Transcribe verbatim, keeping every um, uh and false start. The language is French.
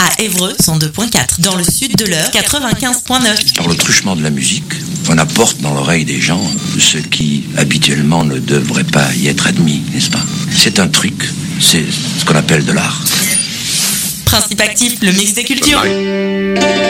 À Évreux, cent deux point quatre. Dans le sud de l'Eure, quatre-vingt-quinze point neuf. Par le truchement de la musique, on apporte dans l'oreille des gens ce qui habituellement ne devrait pas y être admis, n'est-ce pas? C'est un truc, c'est ce qu'on appelle de l'art. Principe actif, le mix des cultures.